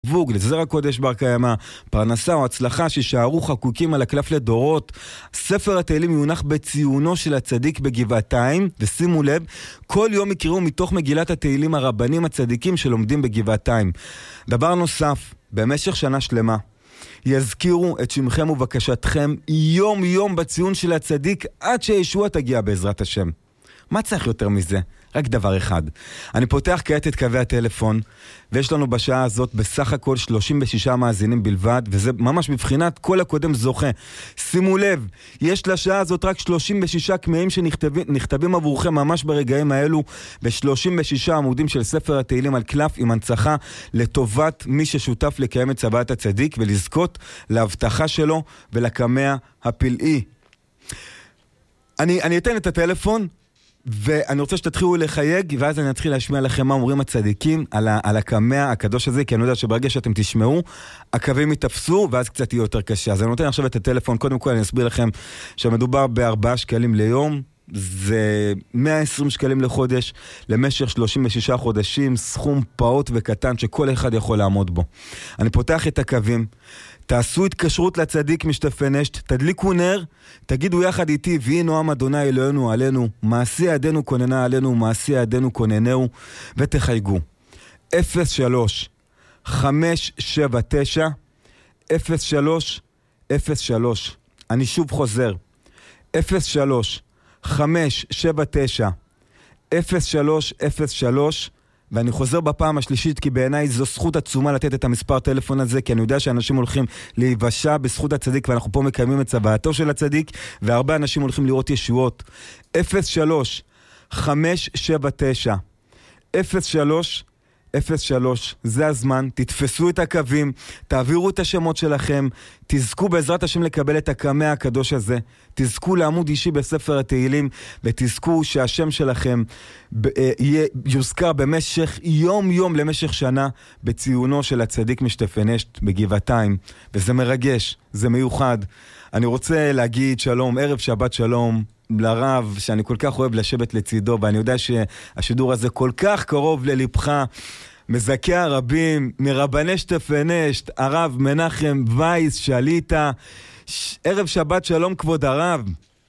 ווג, לזרע קודש בר קיימא, פרנסה או הצלחה שישארו חקוקים על הקלף לדורות. ספר התהילים יונח בציונו של הצדיק בגבעתיים, ושימו לב, כל יום יקראו מתוך מגילת התהילים הרבנים הצדיקים שלומדים בגבעתיים. דבר נוסף, במשך שנה שלמה, יזכירו את שמכם ובקשתכם יום יום בציון של הצדיק עד שישוע תגיע בעזרת השם. מה צריך יותר מזה? רק דבר אחד. אני פותח כעת את קווי הטלפון, ויש לנו בשעה הזאת בסך הכל 36 מאזינים בלבד, וזה ממש בבחינת כל הקודם זוכה. שימו לב, יש לשעה הזאת רק 36 כמאים שנכתבים עבורכם ממש ברגעים האלו, ב-36 עמודים של ספר התהילים על קלף עם הנצחה לטובת מי ששותף לקיים את צוואת הצדיק ולזכות להבטחה שלו ולקמע הפלאי. אני אתן את הטלפון, ואני רוצה שתתחילו לחייג, ואז אני אתחיל להשמיע לכם מה אומרים הצדיקים על הקמע הקדוש הזה, כי אני יודע שברגע שאתם תשמעו, הקווים יתפסו, ואז קצת יהיה יותר קשה. אז אני נותן עכשיו את הטלפון. קודם כל אני אסביר לכם שמדובר ב4 שקלים ליום, זה 120 שקלים לחודש, למשך 36 חודשים, סכום פעוט וקטן שכל אחד יכול לעמוד בו. אני פותח את הקווים, תעשו התקשרות לצדיק משתפי נשת, תדליקו נר, תגידו יחד איתי, ויהי נועם אדוני אלוהינו עלינו, מעשי ידינו כוננה עלינו, מעשי ידינו כוננהו, ותחייגו. 03 579 0303. אני שוב חוזר. 03 579 0303, ואני חוזר בפעם השלישית, כי בעיניי זו זכות עצומה לתת את המספר טלפון הזה, כי אני יודע שאנשים הולכים להיוושע בזכות הצדיק, ואנחנו פה מקיימים את צוואתו של הצדיק, והרבה אנשים הולכים לראות ישועות. 03 579 0303, זה הזמן, תתפסו את הקווים, תעבירו את השמות שלכם, תזכו בעזרת השם לקבל את הקמע הקדוש הזה, תזכו לעמוד אישי בספר התהילים, ותזכו שהשם שלכם יוזכר במשך יום למשך שנה, בציונו של הצדיק משתפי נשת בגבעתיים, וזה מרגש, זה מיוחד. אני רוצה להגיד שלום, ערב שבת שלום, לרב שאני כל כך אוהב לשבת לצידו, ואני יודע שהשידור הזה כל כך קרוב ללבך, מזכי הרבים, מרבני שתפי נשת, הרב מנחם וייס שליטה. ערב שבת שלום כבוד הרב.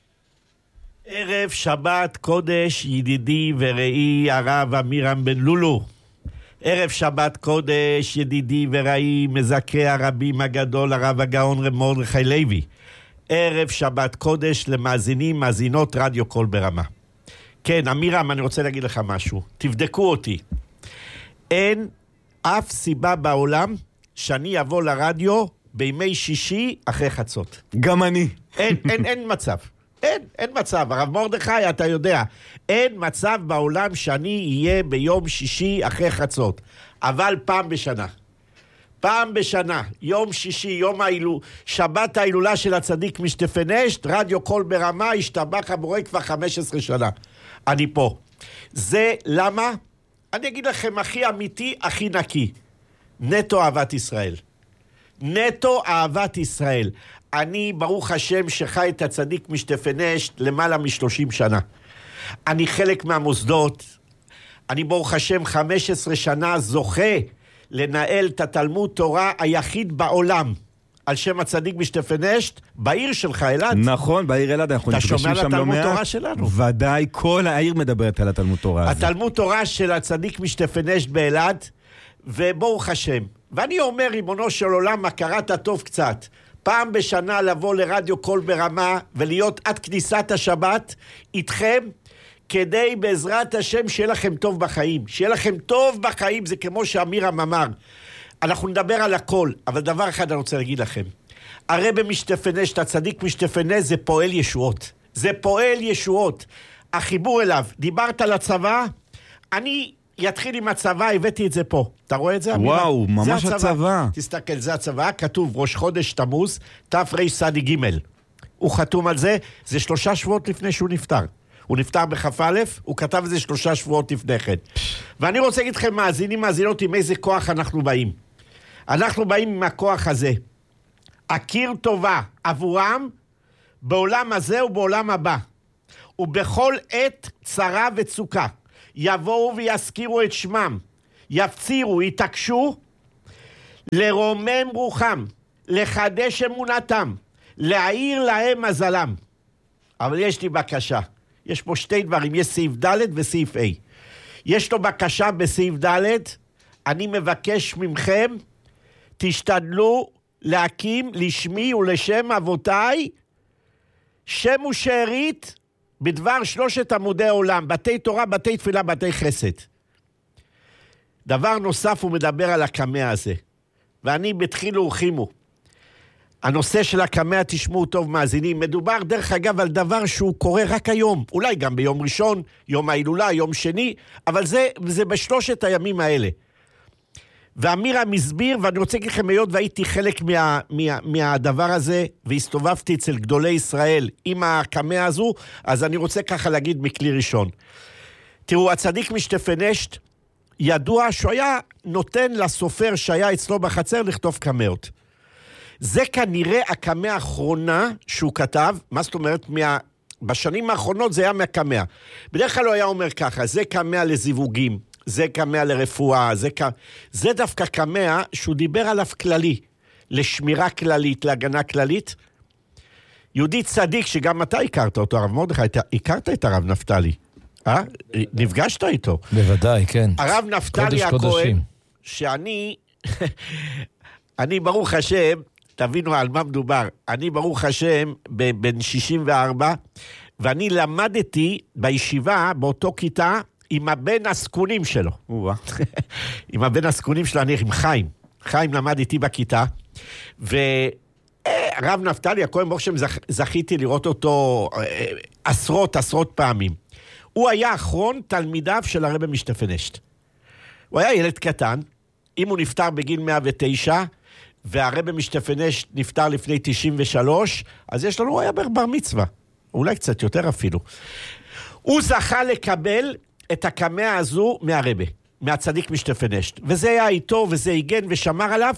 ערב שבת קודש ידידי ורעי הרב אמירם בן לולו. ערב שבת קודש ידידי ורעי מזכי הרבים הגדול הרב הגאון רב מרדכי לוי. ערב שבת קודש למאזינים, מאזינות רדיו קול ברמה. כן, אמירם, אני רוצה להגיד לך משהו. תבדקו אותי. אין אף סיבה בעולם שאני אבוא לרדיו בימי שישי אחרי חצות. גם אני. אין מצב. אין מצב. הרב מרדכי, אתה יודע, אין מצב בעולם שאני אהיה ביום שישי אחרי חצות. אבל פעם בשנה, יום שישי, שבת ההילולה של הצדיק משתפי נשת, רדיו קול ברמה, השתבח הבורא כבר 15 שנה. אני פה. זה למה? אני אגיד לכם, הכי אמיתי, הכי נקי. נטו אהבת ישראל. נטו אהבת ישראל. אני, ברוך השם, שחי את הצדיק משתפי נשת למעלה מ-30 שנה. אני חלק מהמוסדות. אני, ברוך השם, 15 שנה זוכה לנהל את התלמוד תורה היחיד בעולם, על שם הצדיק משתפי נשת, בעיר שלך, אלעד. נכון, בעיר אלעד, אנחנו נפגשים שם לא מעט. אתה שומע על התלמוד תורה שלנו? ודאי, כל העיר מדברת על התלמוד תורה הזה. התלמוד תורה של הצדיק משתפי נשת באלעד, וברוך השם. ואני אומר, ריבונו של עולם, הכרת הטוב קצת. פעם בשנה לבוא לרדיו קול ברמה, ולהיות עד כניסת השבת, איתכם, כדי בעזרת השם שיהיה לכם טוב בחיים. שיהיה לכם טוב בחיים, זה כמו שאמירם אמר. אנחנו נדבר על הכל, אבל דבר אחד אני רוצה להגיד לכם. הרבי משתפי נשת, הצדיק משתפי נשת, זה פועל ישועות. זה פועל ישועות. החיבור אליו, דיברת על הצבא, אני יתחיל עם הצבא, הבאתי את זה פה. אתה רואה את זה? וואו, ממש הצבא. תסתכל, זה הצבא, כתוב ראש חודש תמוז, תרצ"ג. הוא חתום על זה, זה 3 שבועות לפני שהוא נפטר. הוא נפטר בכ"א, הוא כתב את זה 3 שבועות לפני כן. ואני רוצה להגיד לכם, מאזינות עם איזה כוח אנחנו באים. אנחנו באים עם הכוח הזה. הכיר טובה עבורם בעולם הזה ובעולם הבא. ובכל עת צרה וצוקה. יבואו ויזכירו את שמם. יפצירו, יתעקשו לרומם רוחם, לחדש אמונתם, להעיר להם מזלם. אבל יש לי בקשה. יש פה שתי דברים, יש סעיף ד' וסעיף A. יש לו בקשה בסעיף ד', אני מבקש ממכם, תשתדלו להקים לשמי ולשם אבותיי, שם ושארית בדבר 3 עמודי עולם, בתי תורה, בתי תפילה, בתי חסד. דבר נוסף הוא מדבר על הקמע הזה, ואני בתחילו ורחימו. הנושא של הקמע, תשמעו טוב מאזינים, מדובר דרך אגב על דבר שהוא קורה רק היום, אולי גם ביום ראשון, יום ההילולה, יום שני, אבל זה ב3 הימים האלה. ואמירה מסביר, ואני רוצה להגיד לכם, היות והייתי חלק מהדבר הזה, והסתובבתי אצל גדולי ישראל עם הקמע הזו, אז אני רוצה ככה להגיד מכלי ראשון. תראו, הצדיק משטפנשט, ידוע שהוא היה נותן לסופר שהיה אצלו בחצר לכתוב קמעות. זה כנראה הקמע האחרונה שהוא כתב, מה זאת אומרת? בשנים האחרונות זה היה מהקמע. בדרך כלל הוא היה אומר ככה, זה קמע לזיווגים, זה קמע לרפואה, זה דווקא קמע שהוא דיבר עליו כללי, לשמירה כללית, להגנה כללית. יהודי צדיק, שגם אתה הכרת אותו, הרב מרדכי, הכרת את הרב נפתלי, נפגשת איתו. בוודאי, כן. הרב נפתלי הכהן, שאני, אני ברוך השם, תבינו על מה מדובר, אני ברוך השם בן 64, ואני למדתי בישיבה באותו כיתה עם הבן הסקונים שלו. עם הבן הסקונים שלו, אני עם חיים. חיים למד איתי בכיתה, ורב נפתלי הכהן, ברוך השם, זכיתי לראות אותו עשרות פעמים. הוא היה אחרון תלמידיו של הרב משטפנשט. הוא היה ילד קטן, אם הוא נפטר בגיל 109, והרב משטפנשט נפטר לפני 93, אז יש לנו, הוא היה בר מצווה, אולי קצת יותר אפילו. הוא זכה לקבל את הקמע הזו מהרבה, מהצדיק משטפנשט, וזה היה איתו, וזה הגן ושמר עליו,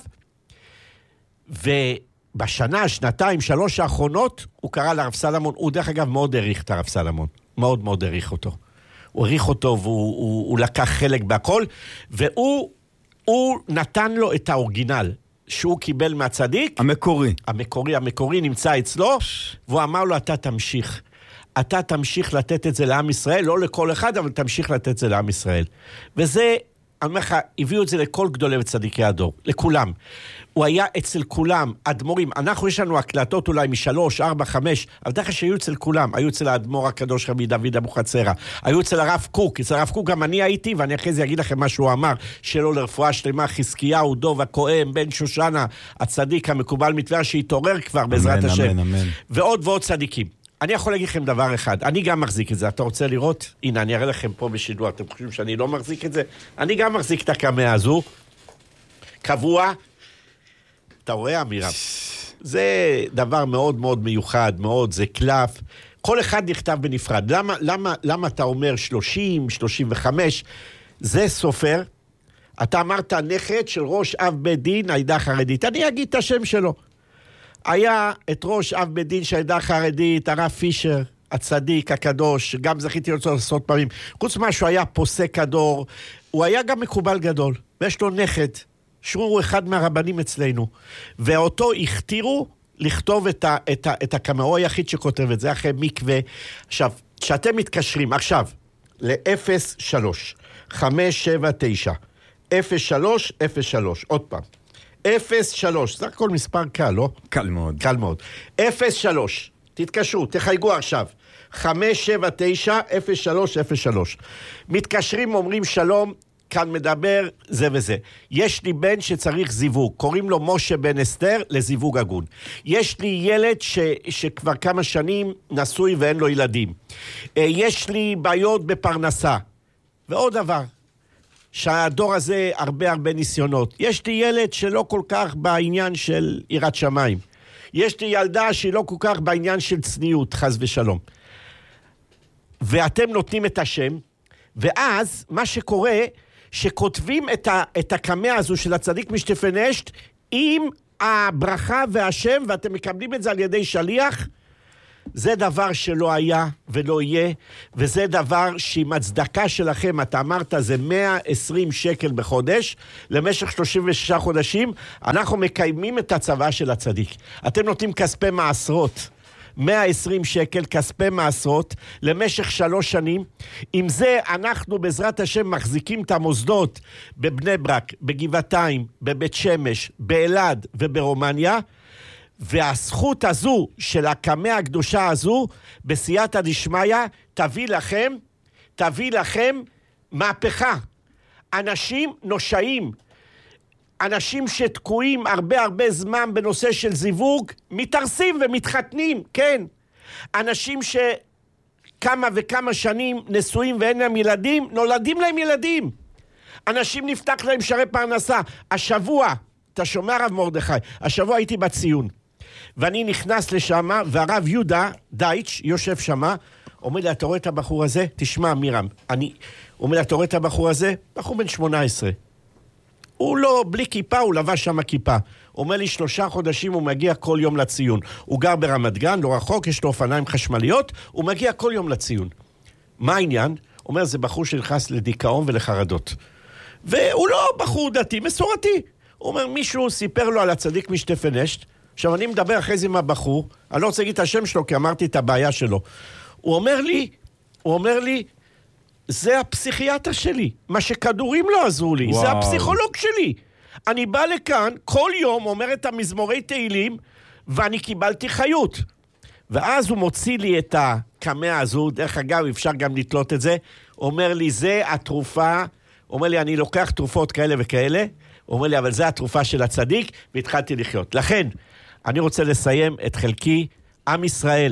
ובשנה, 2, 3 האחרונות, הוא קרא לרב סלמון, הוא דרך אגב מאוד העריך את הרב סלמון, מאוד מאוד העריך אותו. הוא העריך אותו, והוא לקח חלק בהכל, והוא נתן לו את האורגינל, שהוא קיבל מהצדיק. המקורי נמצא אצלו, והוא אמר לו, אתה תמשיך לתת את זה לעם ישראל, לא לכל אחד, אבל תמשיך לתת את זה לעם ישראל. וזה, אני אומר לך, הביאו את זה לכל גדולי וצדיקי הדור, לכולם. הוא היה אצל כולם, אדמו"רים, אנחנו יש לנו הקלטות אולי מ3, 4, 5, אבל דרך שהיו אצל כולם, היו אצל האדמו"ר הקדוש רבי דוד אבוחצירא, היו אצל הרב קוק, אצל הרב קוק גם אני הייתי, ואני אחרי זה אגיד לכם מה שהוא אמר, שלו לרפואה שלמה, חזקיהו, דוב הכהן, בן שושנה, הצדיק המקובל מטבריה, שהתעורר כבר בעזרת השם. אמן. ועוד צדיקים. אני יכול להגיד לכם דבר אחד, אני גם מחזיק את זה, אתה רוצה לראות? הנה, אני אראה לכם פה בשידור, אתם חושבים שאני לא מחזיק את זה? אני גם מחזיק את הקמע הזו, קבוע, אתה רואה אמירה? זה דבר מאוד מאוד מיוחד, מאוד, זה קלף, כל אחד נכתב בנפרד. למה אתה אומר 30, 35? זה סופר, אתה אמרת נכד של ראש אב בית דין, העדה החרדית, אני אגיד את השם שלו. היה את ראש אב בית דין של העדה החרדית, הרב פישר, הצדיק הקדוש, גם זכיתי לעשות פעמים. חוץ מה שהוא היה פוסק הדור, הוא היה גם מקובל גדול, ויש לו נכד, שהוא אחד מהרבנים אצלנו, ואותו הכתירו לכתוב את הקמעו היחיד שכותב את זה, אחרי מקווה. עכשיו, שאתם מתקשרים, עכשיו, ל-03, 579, 0303, עוד פעם, 03, זה הכל מספר קל, לא? קל מאוד. קל מאוד. 03, תתקשרו, תחייגו עכשיו, 579, 0303. מתקשרים, אומרים שלום, כאן מדבר זה וזה. יש לי בן שצריך זיווג, קוראים לו משה בן אסתר לזיווג הגון. יש לי ילד שכבר כמה שנים נשוי ואין לו ילדים. יש לי בעיות בפרנסה. ועוד דבר, שהדור הזה הרבה ניסיונות. יש לי ילד שלא כל כך בעניין של יראת שמיים. יש לי ילדה שהיא לא כל כך בעניין של צניעות, חס ושלום. ואתם נותנים את השם, ואז מה שקורה, שכותבים את הקמע הזו של הצדיק משטפנשט, עם הברכה והשם, ואתם מקבלים את זה על ידי שליח, זה דבר שלא היה ולא יהיה, וזה דבר שעם הצדקה שלכם, אתה אמרת, זה 120 שקל בחודש, למשך 36 חודשים, אנחנו מקיימים את הצבא של הצדיק. אתם נותנים כספי מעשרות, 120 שקל כספי מעשרות, למשך 3 שנים. עם זה אנחנו בעזרת השם מחזיקים את המוסדות בבני ברק, בגבעתיים, בבית שמש, באלעד וברומניה, והזכות הזו של הקמה הקדושה הזו בסייעתא דשמיא תביא לכם מהפכה. אנשים נושאים, אנשים שתקועים הרבה זמן בנושא של זיווג, מתארסים ומתחתנים, כן. אנשים שכמה וכמה שנים נשואים ואין להם ילדים, נולדים להם ילדים. אנשים נפתח להם שערי פרנסה. השבוע, אתה שומע רב מרדכי, השבוע הייתי בציון, ואני נכנס לשם, והרב יהודה דייטש יושב שם, אומר לי, אתה רואה את הבחור הזה? תשמע, מירם, אומר לי, אתה רואה את הבחור הזה? בחור בן 18. הוא לא, בלי כיפה, הוא לבש שם כיפה. אומר לי, 3 חודשים הוא מגיע כל יום לציון. הוא גר ברמת גן, לא רחוק, יש לו אופניים חשמליות, הוא מגיע כל יום לציון. מה העניין? אומר, זה בחור שנכנס לדיכאון ולחרדות. והוא לא בחור דתי, מסורתי. הוא אומר, מישהו סיפר לו על הצדיק משטפנשט. עכשיו, אני מדבר אחרי זה עם הבחור, אני לא רוצה להגיד את השם שלו, כי אמרתי את הבעיה שלו. הוא אומר לי, זה הפסיכיאטר שלי, מה שכדורים לא עזרו לי, זה הפסיכולוג שלי. אני בא לכאן, כל יום אומר את המזמורי תהילים, ואני קיבלתי חיות. ואז הוא מוציא לי את הקמאה הזו, דרך אגב, אפשר גם לתלות את זה, אומר לי, זה התרופה, אומר לי, אני לוקח תרופות כאלה וכאלה, אומר לי, אבל זה התרופה של הצדיק, והתחלתי לחיות. לכן, אני רוצה לסיים את חלקי, עם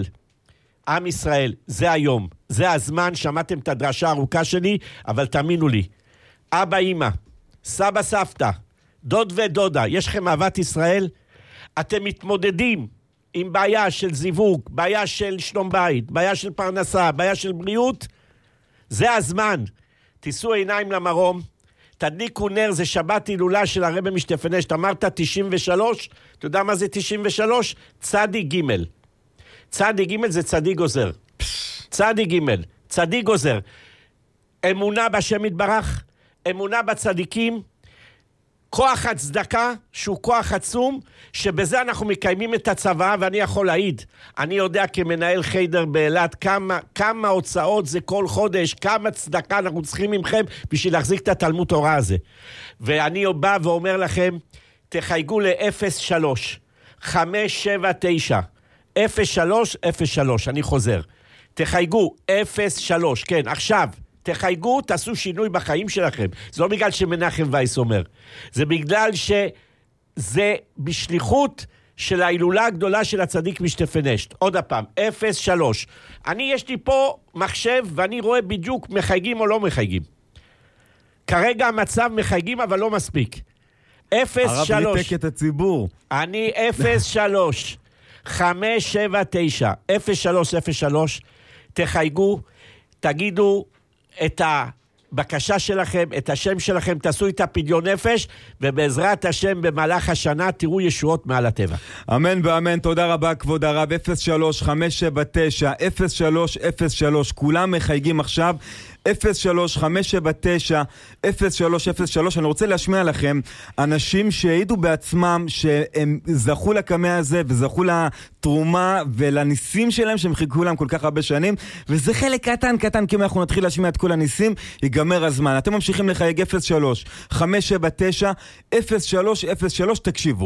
ישראל, זה היום, זה הזמן, שמעתם את הדרשה הארוכה שלי, אבל תאמינו לי, אבא, אמא, סבא, סבתא, דוד ודודה, יש לכם אהבת ישראל? אתם מתמודדים עם בעיה של זיווג, בעיה של שלום בית, בעיה של פרנסה, בעיה של בריאות? זה הזמן. תישאו עיניים למרום, תדליקו נר, זה שבת הילולה של הרבי משטפנשט, אמרת 93, אתה יודע מה זה 93? צדיק ג'. צדיק ג' זה צדיק גוזר. צדיק ג', צדיק גוזר. אמונה בשם יתברך, אמונה בצדיקים, כוח הצדקה, שהוא כוח עצום, שבזה אנחנו מקיימים את הצבא, ואני יכול להעיד. אני יודע כמנהל חיידר באלעד, כמה הוצאות זה כל חודש, כמה צדקה אנחנו צריכים ממכם, בשביל להחזיק את התלמוד תורה הזה. ואני בא ואומר לכם, תחייגו ל-03, 579, 0303, אני חוזר. תחייגו, 03, כן, עכשיו. תחייגו, תעשו שינוי בחיים שלכם. זה לא בגלל שמנחם וייס אומר. זה בגלל שזה בשליחות של ההילולה הגדולה של הצדיק משטפנשט. עוד הפעם, 03. יש לי פה מחשב ואני רואה בדיוק מחייגים או לא מחייגים. כרגע המצב מחייגים אבל לא מספיק. 03. הרב ניתק את הציבור. 03. 579 0303. תחייגו, תגידו את הבקשה שלכם, את השם שלכם, תעשו את הפדיון נפש, ובעזרת השם במהלך השנה תראו ישועות מעל הטבע. אמן ואמן, תודה רבה כבוד הרב. 03-579-0303, כולם מחייגים עכשיו. 03-579-0303. אני רוצה להשמיע לכם אנשים שהעידו בעצמם שהם זכו לקמע הזה וזכו לתרומה ולניסים שלהם שהם חיכו להם כל כך הרבה שנים, וזה חלק קטן, כי אם אנחנו נתחיל להשמיע את כל הניסים ייגמר הזמן. אתם ממשיכים לחייג 03-579-0303, תקשיבו.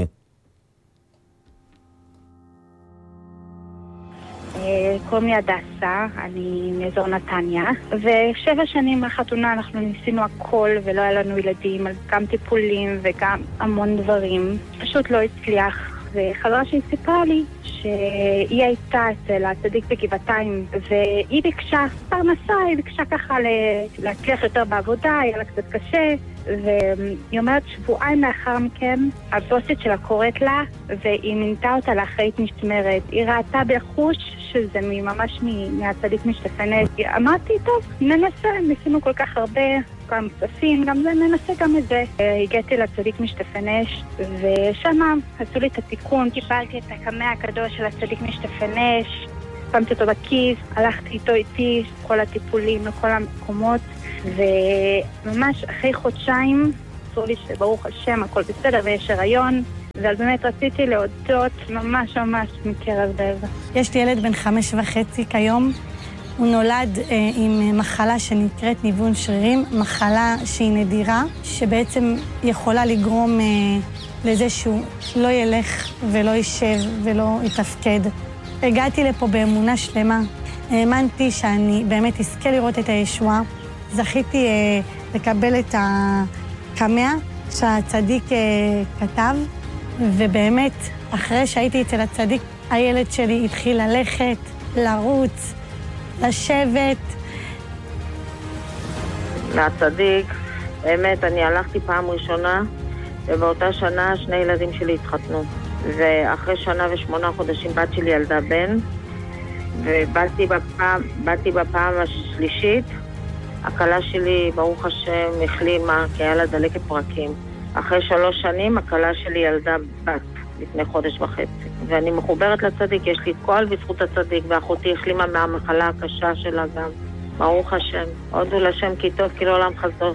קוראים לי הדסה, אני מאזור נתניה, ו7 שנים מהחתונה אנחנו ניסינו הכל ולא היה לנו ילדים, גם טיפולים וגם המון דברים, פשוט לא הצליח. וחברה שהיא סיפרה לי שהיא הייתה אצל הצדיק בגבעתיים, והיא ביקשה פרנסה, היא ביקשה ככה להצליח יותר בעבודה, היה לה קצת קשה, והיא אומרת 2 שבועות לאחר מכן הבוסית שלה קוראת לה והיא מינתה אותה לאחראית משמרת. היא ראתה בחוש שזה ממש מהצדיק משטפנשט. אמרתי, טוב, ננסה, ניסינו כל כך הרבה, גם מספים, גם זה, ננסה גם את זה. הגעתי לצדיק משטפנשט ושם עשו לי את התיקון, קיבלתי את הקמע הקדוש של הצדיק משטפנשט, שמתי אותו בכיס, הלכתי איתו איתי, כל הטיפולים לכל המקומות, וממש אחרי חודשיים, אסור לי שברוך השם, הכל בסדר ויש הריון, אבל באמת רציתי להודות ממש מקרב לב. יש לי ילד בן 5.5 כיום, הוא נולד עם מחלה שנקראת ניוון שרירים, מחלה שהיא נדירה, שבעצם יכולה לגרום לזה שהוא לא ילך ולא יישב ולא יתפקד. הגעתי לפה באמונה שלמה, האמנתי שאני באמת אזכה לראות את הישועה, זכיתי לקבל את הקמע שהצדיק כתב, ובאמת אחרי שהייתי אצל הצדיק, הילד שלי התחיל ללכת, לרוץ, לשבת. מהצדיק, באמת, אני הלכתי פעם ראשונה, ובאותה שנה 2 ילדים שלי התחתנו. ואחרי 1 שנה ו8 חודשים בת שלי ילדה בן, ובאתי בפעם השלישית, הכלה שלי, ברוך השם, החלימה, כי היה לה דלקת פרקים. אחרי 3 שנים, הכלה שלי ילדה בת. לפני 1.5 חודשים. ואני מחוברת לצדיק, יש לי כל בזכות הצדיק, ואחותי החלימה מהמחלה הקשה שלה גם. ברוך השם. הודו לשם כי טוב, כי לעולם חסדו.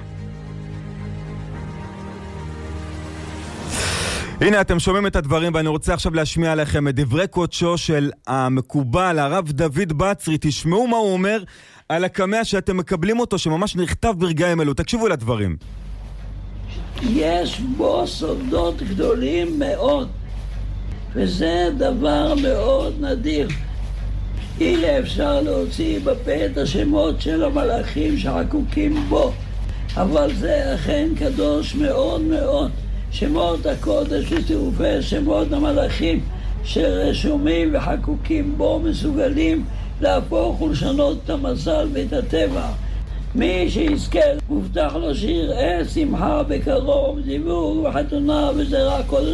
הנה, אתם שומעים את הדברים, ואני רוצה עכשיו להשמיע לכם את דברי קודשו של המקובל, הרב דוד בצרי. תשמעו מה הוא אומר על הקמע שאתם מקבלים אותו, שממש נכתב ברגעים אלו. תקשיבו לדברים. יש בו סודות גדולים מאוד, וזה דבר מאוד נדיר. אי אפשר להוציא בפה את השמות של המלאכים שחקוקים בו, אבל זה אכן קדוש מאוד מאוד. שמות הקודש ותעופה, שמות המלאכים שרשומים וחקוקים בו מסוגלים להפוך ולשנות את המזל ואת הטבע. מי שיזכה מובטח לו שיראה שמחה בקרוב, דיבור וחתונה וזרע קודש.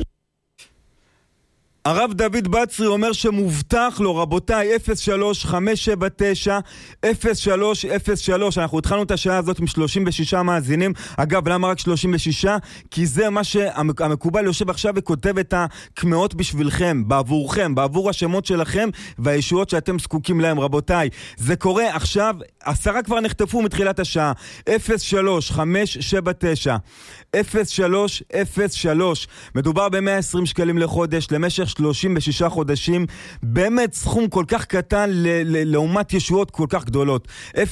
הרב דוד בצרי אומר שמובטח לו, רבותיי, 03-579-0303. אנחנו התחלנו את השעה הזאת עם 36 מאזינים. אגב, למה רק 36? כי זה מה שהמקובל יושב עכשיו וכותב את הקמאות בשבילכם, בעבורכם, בעבור השמות שלכם והישועות שאתם זקוקים להם, רבותיי. זה קורה עכשיו, 10 כבר נחטפו מתחילת השעה. 03-579-0303. מדובר ב-120 שקלים לחודש למשך 36 חודשים, באמת סכום כל כך קטן לעומת ישועות כל כך גדולות.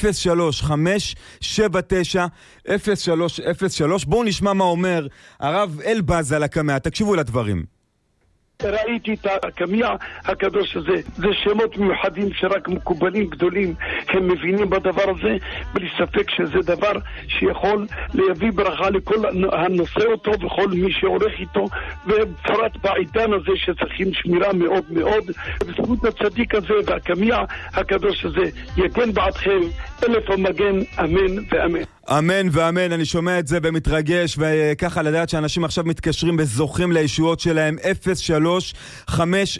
03-579-0303. בואו נשמע מה אומר הרב אלבז על הקמע, תקשיבו לדברים. ראיתי את הקמע הקדוש הזה, זה שמות מיוחדים שרק מקובלים גדולים הם מבינים בדבר הזה, בלי ספק שזה דבר שיכול להביא ברכה לכל הנושא אותו וכל מי שעורך איתו, ובפרט בעידן הזה שצריכים שמירה מאוד מאוד. בזכות הצדיק הזה והקמע הקדוש הזה יגן בעדכם אלף המגן, אמן ואמן. אמן ואמן, אני שומע את זה ומתרגש, וככה לדעת שאנשים עכשיו מתקשרים וזוכים לישועות שלהם. 03-579-0303.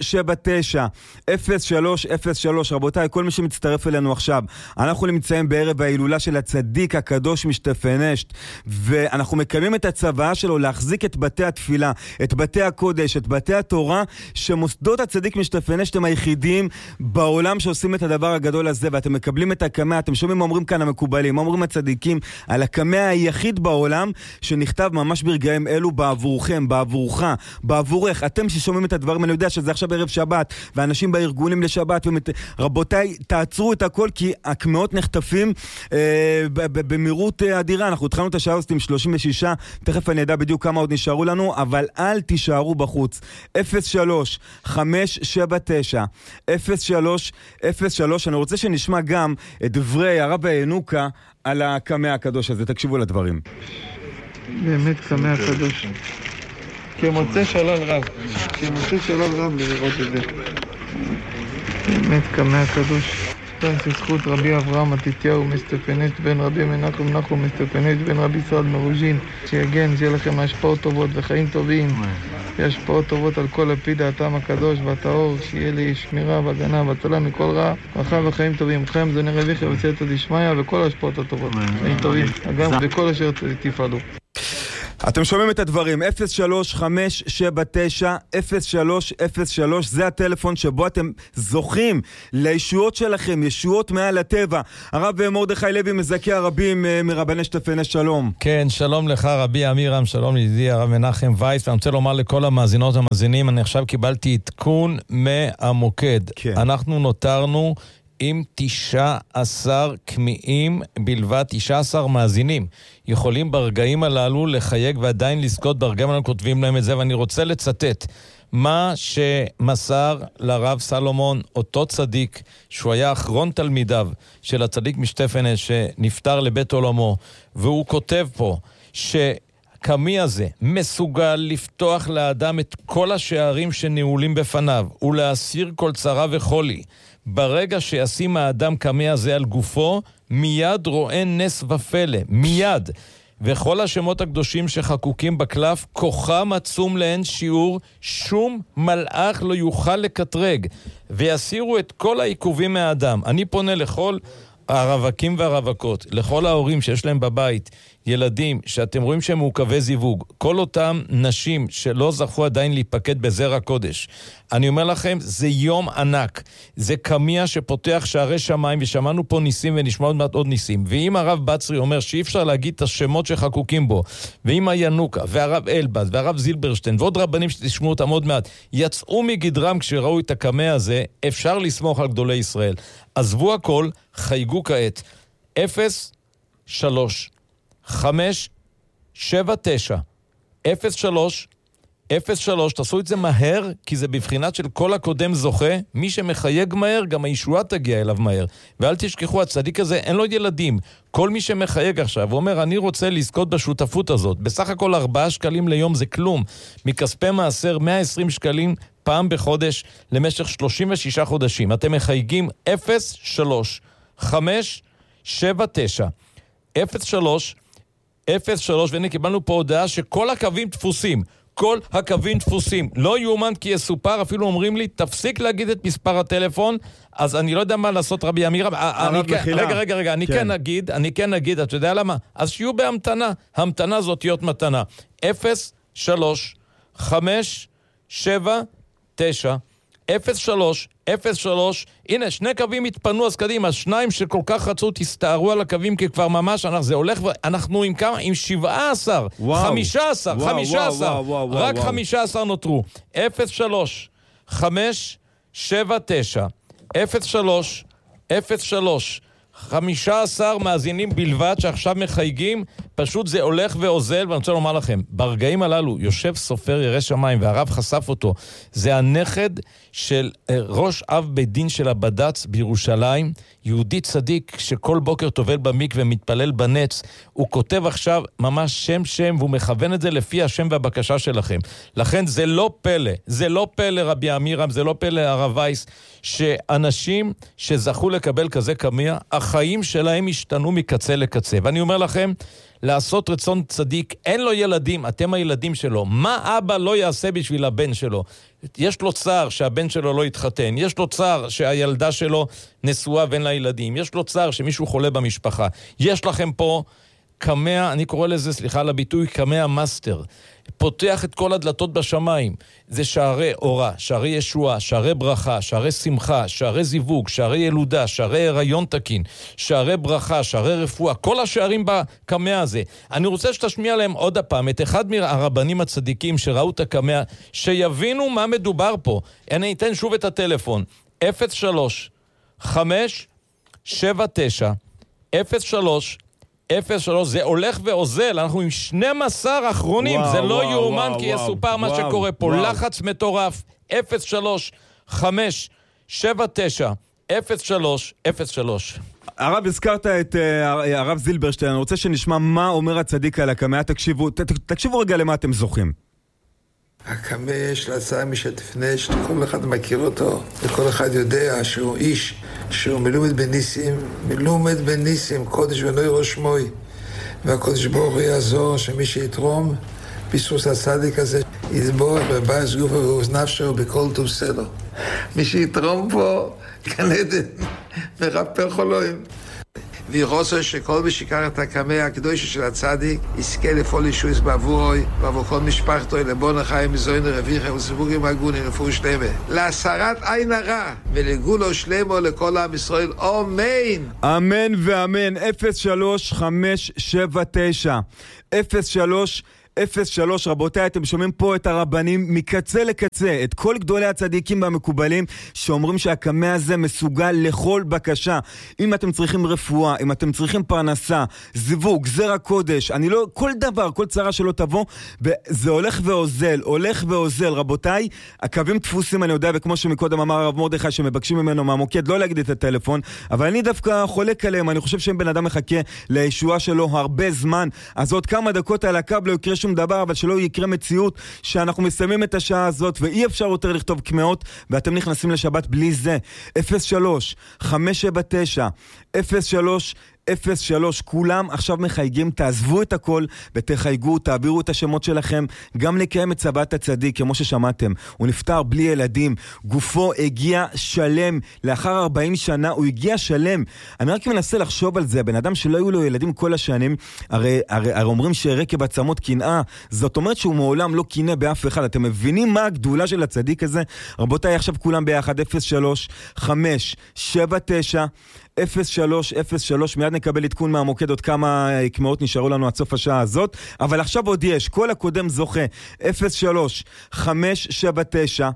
רבותיי, כל מי שמצטרף אלינו עכשיו, אנחנו נמצאים בערב ההילולה של הצדיק הקדוש משתפנשט, ואנחנו מקיימים את הצוואה שלו להחזיק את בתי התפילה, את בתי הקודש, את בתי התורה, שמוסדות הצדיק משתפנשט הם היחידים בעולם שעושים את הדבר הגדול הזה, ואתם מקבלים את הקמע. אתם שומעים מה אומרים כאן המקובלים, מה אומרים הצדיקים על הקמע היחיד בעולם שנכתב ממש ברגעים אלו בעבורכם, בעבורך, בעבורך. אתם ששומעים את הדברים, אני יודע שזה עכשיו ערב שבת ואנשים בארגונים לשבת, רבותיי, תעצרו את הכל, כי הקמעות נחטפים במהירות אדירה. אנחנו התחלנו את השעה הזאת עם 36, תכף אני יודע בדיוק כמה עוד נשארו לנו, אבל אל תישארו בחוץ. 03-579-0303. אני רוצה שנשמע גם את דברי הרב ינוקה על הקמע הקדוש הזה. תקשיבו לדברים. באמת קמע הקדוש. כמוצא שלל רב. כמוצא שלל רב לראות את זה. באמת קמע הקדוש. זכות רבי אברהם מתתיהו מסטפנט בן רבי מנחם נחום מסטפנט בן רבי סעד מרוז'ין, שיגן, שיהיה לכם השפעות טובות וחיים טובים, השפעות טובות על כל הפי דעתם הקדוש והטהור, שיהיה לי שמירה והגנה והצלה מכל רע, ברכה וחיים טובים, חיים זוני רביכי וסייעתא דשמיא, וכל ההשפעות הטובות, חיים טובים, גם בכל אשר תפעלו. אתם שומעים את הדברים, 03-579-0303, זה הטלפון שבו אתם זוכים לישועות שלכם, ישועות מעל הטבע. הרב מרדכי לוי מזכה הרבים מרבני שטפי נס, שלום. כן, שלום לך רבי אמירם, שלום לידידי הרב מנחם וייס, ואני רוצה לומר לכל המאזינות המאזינים, אני עכשיו קיבלתי עדכון מהמוקד. כן. אנחנו נותרנו עם 19 כמיים בלבד, 19 מאזינים יכולים ברגעים הללו לחייג ועדיין לזכות ברגעים הללו, כותבים להם את זה, ואני רוצה לצטט מה שמסר לרב סלומון, אותו צדיק, שהוא היה אחרון תלמידיו של הצדיק משטפנס שנפטר לבית עולמו, והוא כותב פה שקמי הזה מסוגל לפתוח לאדם את כל השערים שנעולים בפניו ולהסיר כל צרה וחולי. ברגע שישים האדם קמי הזה על גופו, מיד רואה נס ופלא, מיד. וכל השמות הקדושים שחקוקים בקלף, כוחם עצום לאין שיעור, שום מלאך לא יוכל לקטרג, ויסירו את כל העיכובים מהאדם. אני פונה לכל הרווקים והרווקות, לכל ההורים שיש להם בבית ילדים שאתם רואים שהם מעוכבי זיווג, כל אותם נשים שלא זכו עדיין להיפקד בזרע קודש, אני אומר לכם, זה יום ענק, זה קמיה שפותח שערי שמיים, ושמענו פה ניסים ונשמע עוד מעט עוד ניסים. ואם הרב בצרי אומר שאי אפשר להגיד את השמות שחקוקים בו, ואם הינוקה והרב אלבז והרב זילברשטיין ועוד רבנים שתשמעו אותם עוד מעט יצאו מגדרם כשראו את הקמיה הזה, אפשר לסמוך על גדולי ישראל. עזבו הכל, חייגו כעת 03-579-03, תעשו את זה מהר, כי זה בבחינת של כל הקודם זוכה. מי שמחייג מהר, גם הישועה תגיע אליו מהר. ואל תשכחו, הצדיק הזה אין לו ילדים. כל מי שמחייג עכשיו ואומר, אני רוצה לזכות בשותפות הזאת, בסך הכל 4 שקלים ליום זה כלום. מכספי מעשר 120 שקלים פעם בחודש למשך 36 חודשים. אתם מחייגים 03-579-03, והנה קיבלנו פה הודעה שכל הקווים דפוסים. כל הקווים דפוסים. לא יאומן כי יסופר, אפילו אומרים לי, תפסיק להגיד את מספר הטלפון, אז אני לא יודע מה לעשות רבי אמירם. רגע, אני כן אגיד, אתה יודע למה? אז שיהיו בהמתנה. המתנה זאת להיות מתנה. 03 הנה, 2 קווים התפנו, אז קדימה, 2 שכל כך רצו, תסתערו על הקווים, כי כבר ממש, זה הולך, אנחנו עם כמה? עם 17, 15, רק 15 נותרו. 03 15 מאזינים בלבד שעכשיו מחייגים, פשוט זה הולך ועוזל. ואני רוצה לומר לכם, ברגעים הללו יושב סופר ירא שמיים, והרב חשף אותו, זה הנכד של ראש אב בית דין של הבד"ץ בירושלים, יהודי צדיק שכל בוקר טובל במקווה ומתפלל בנץ. הוא כותב עכשיו ממש שם והוא מכוון את זה לפי השם והבקשה שלכם. לכן זה לא פלא רבי אמירם, זה לא פלא הרב וייס, שאנשים שזכו לקבל כזה קמיה, החיים שלהם השתנו מקצה לקצה. ואני אומר לכם, לעשות רצון צדיק, אין לו ילדים, אתם הילדים שלו. מה אבא לא יעשה בשביל הבן שלו? יש לו צער שהבן שלו לא יתחתן, יש לו צער שהילדה שלו נשואה ואין לה ילדים, יש לו צער שמישהו חולה במשפחה. יש לכם פה קמע, אני קורא לזה, סליחה על הביטוי, קמע מאסטר. פותח את כל הדלתות בשמיים. זה שערי אורה, שערי ישועה, שערי ברכה, שערי שמחה, שערי זיווג, שערי ילודה, שערי הריון תקין, שערי ברכה, שערי רפואה, כל השערים בקמע הזה. אני רוצה שתשמיע להם עוד הפעם את אחד מהרבנים הצדיקים שראו את הקמע, שיבינו מה מדובר פה. אני אתן שוב את הטלפון, 03-579-03, זה הולך ועוזל, אנחנו עם 12 אחרונים, זה לא יאומן כי יסופר מה שקורה פה, לחץ מטורף, 03-579-03. הרב, הזכרת את הרב זילברשטיין, אני רוצה שנשמע מה אומר הצדיק על הקמע, תקשיבו רגע למה אתם זוכים. הקמע יש להצעה משתפנש, שכל אחד מכיר אותו, וכל אחד יודע שהוא איש, שהוא מלומד בניסים, קודש ונוי ראש מוי, והקודש ברוך הוא יעזור שמי שיתרום ביסוס הצדיק הזה יתבורך בבייס גופו ועוז נפשו בכל טוב סלו. מי שיתרום פה גן עדן ורפא חולוים. והיא רוצה שכל מי שיקרא את הקמע הקדושה של הצדיק יזכה לפעול ישועות בעבורוי ועבור כל משפחתו לבון החיים מזוין רוויחה וסיפורים הגונים לפור שלמה להסרת עין הרע ולגולו שלמה לכל עם ישראל אמן אמן ואמן 03579 03 רבותיי, אתם שומעים פה את הרבנים מקצה לקצה, את כל גדולי הצדיקים והמקובלים שאומרים שהקמע הזה מסוגל לכל בקשה. אם אתם צריכים רפואה, אם אתם צריכים פרנסה, זיווג, זרע קודש, כל דבר, כל צרה שלא תבוא, וזה הולך ואוזל, רבותיי. הקווים דפוסים, אני יודע, וכמו שמקודם אמר הרב מרדכי שמבקשים ממנו מהמוקד לא להגיד את הטלפון, אבל אני דווקא חולק עליהם, אני חושב שאם בן אדם מחכה לישועה שלו הרבה זמן, אז עוד כמה דקות על הקו לא יקרה שום דבר, אבל שלא יקרה מציאות שאנחנו מסיימים את השעה הזאת ואי אפשר יותר לכתוב קמעות ואתם נכנסים לשבת בלי זה. 03 כולם עכשיו מחייגים, תעזבו את הכל ותחייגו, תעבירו את השמות שלכם, גם לקיים את צוות הצדיק כמו ששמעתם. הוא נפטר בלי ילדים, גופו הגיע שלם, לאחר 40 שנה הוא הגיע שלם. אני רק מנסה לחשוב על זה, בן אדם שלא היו לו ילדים כל השנים, הרי אומרים שרקב עצמות קנאה, זאת אומרת שהוא מעולם לא קנא באף אחד. אתם מבינים מה הגדולה של הצדיק הזה? רבותיי, עכשיו כולם ביחד, 03 מיד נקבל עדכון מהמוקד עוד כמה קמעות נשארו לנו עד סוף השעה הזאת, אבל עכשיו עוד יש, כל הקודם זוכה 03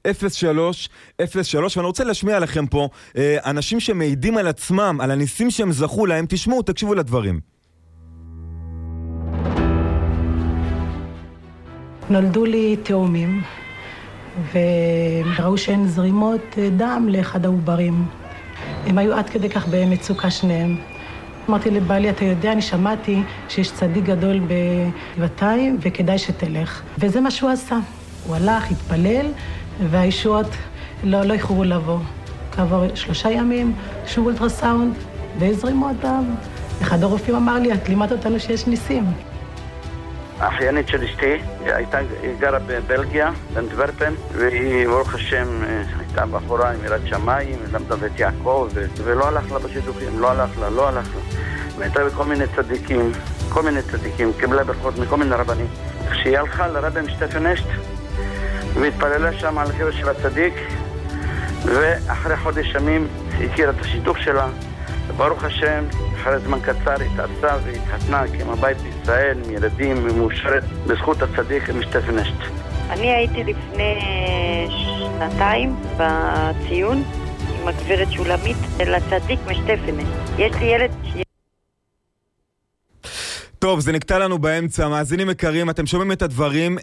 ואני רוצה להשמיע לכם פה אנשים שמעידים על עצמם, על הניסים שהם זכו להם. תשמעו, תקשיבו לדברים. נולדו לי תאומים וראו שאין זרימות דם לאחד העוברים. הם היו עד כדי כך במצוקה שניהם. אמרתי לבעלי, אתה יודע, אני שמעתי שיש צדיק גדול בגבעתיים וכדאי שתלך. וזה מה שהוא עשה. הוא הלך, התפלל, והישועות לא איחרו לבוא. כעבור 3 ימים, שוב אולטרסאונד וזרימות דם. אחד הרופאים אמר לי, את לימדת אותנו שיש ניסים. האחיינית של אשתי גרה בבלגיה, באנטוורפן, והיא ברוך השם הייתה בחורה עם יראת שמיים, למדה בית יעקב, ולא הלך לה בשידוכים, לא הלך לה. והייתה בכל מיני צדיקים, קיבלה ברכות מכל מיני רבנים. כשהיא הלכה לרבי משטפנשט, והתפללה שם על הקבר של הצדיק, ואחרי חודש ימים הכירה את השידוך שלה, וברוך השם, אחרי זמן קצר התארסה והתחתנה עם הבית בישראל, עם ילדים, ומאושרת בזכות הצדיק משטפנשט. אני הייתי לפני 2 בציון עם הגברת שולמית לצדיק משטפנשט. יש לי ילד... טוב, זה נקטע לנו באמצע. מאזינים יקרים, אתם שומעים את הדברים.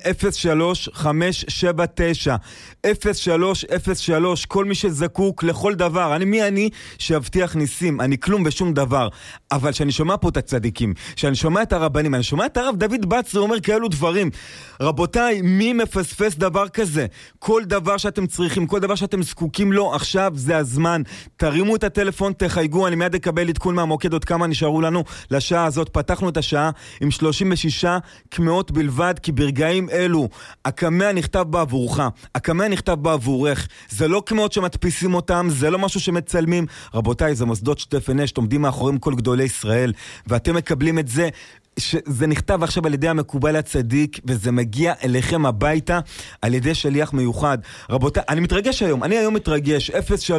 03 כל מי שזקוק לכל דבר. מי אני שהבטיח ניסים? אני כלום ושום דבר. אבל שאני שומע פה את הצדיקים, שאני שומע את הרבנים, אני שומע את הרב דוד בצרי אומר כאלו דברים. רבותיי, מי מפספס דבר כזה? כל דבר שאתם צריכים, כל דבר שאתם זקוקים לו, עכשיו זה הזמן. תרימו את הטלפון, תחייגו, אני מיד אקבל עדכון מהמוקד עוד כמה נשארו לנו לשעה הזאת. פתחנו את השעה עם 36 קמעות בלבד, כי ברגעים אלו הקמע נכתב בעבורך, הקמע נכתב בעבורך. זה לא קמעות שמדפיסים אותם, זה לא משהו שמצלמים. רבותיי, זה מוסדות שטפנשט, עומדים מאחוריהם כל גדולי ישראל, ואתם מקבלים את זה. זה נכתב עכשיו על ידי המקובל הצדיק, וזה מגיע אליכם הביתה על ידי שליח מיוחד. רבותיי, אני מתרגש היום, אני היום מתרגש.